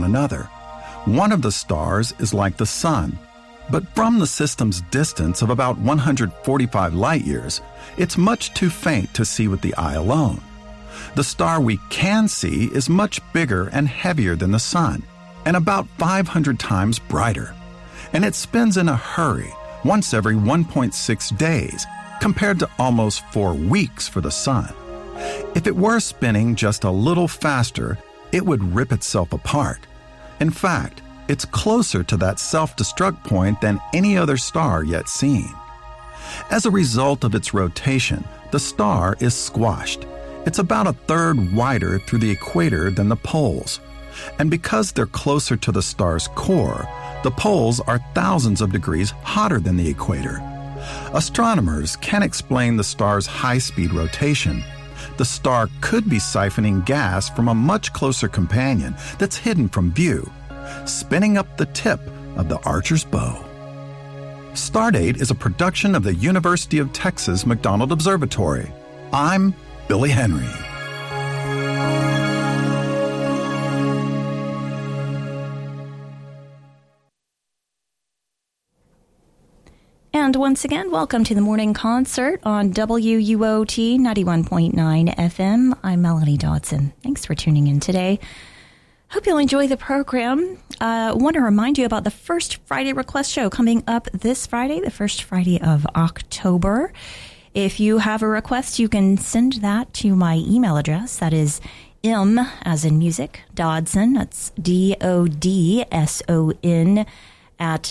another. One of the stars is like the Sun, but from the system's distance of about 145 light-years, it's much too faint to see with the eye alone. The star we can see is much bigger and heavier than the Sun, and about 500 times brighter. And it spins in a hurry, once every 1.6 days, compared to almost 4 weeks for the Sun. If it were spinning just a little faster, it would rip itself apart. In fact, it's closer to that self-destruct point than any other star yet seen. As a result of its rotation, the star is squashed. It's about a third wider through the equator than the poles. And because they're closer to the star's core, the poles are thousands of degrees hotter than the equator. Astronomers can't explain the star's high-speed rotation. The star could be siphoning gas from a much closer companion that's hidden from view, spinning up the tip of the Archer's bow. Stardate is a production of the University of Texas McDonald Observatory. I'm Billy Henry. And once again, welcome to the morning concert on WUOT 91.9 FM. I'm Melanie Dodson. Thanks for tuning in today. Hope you'll enjoy the program. I want to remind you about the First Friday Request Show coming up this Friday, the first Friday of October. If you have a request, you can send that to my email address. That is M as in music, Dodson, that's DODSON at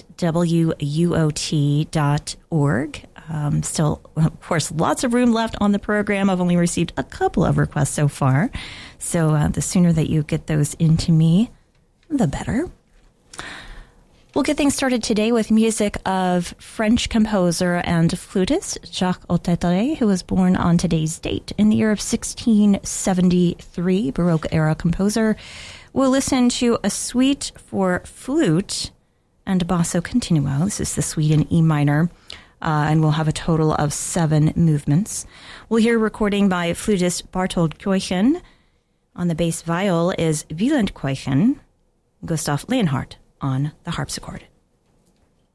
WUOT.org. Still, of course, lots of room left on the program. I've only received a couple of requests so far. So the sooner that you get those into me, the better. We'll get things started today with music of French composer and flutist Jacques Otteterre, who was born on today's date in the year of 1673, Baroque-era composer. We'll listen to a suite for flute and basso continuo. This is the suite in E minor, and we'll have a total of 7 movements. We'll hear a recording by flutist Barthold Keuchen. On the bass viol is Wieland Keuchen, Gustav Leonhardt on the harpsichord.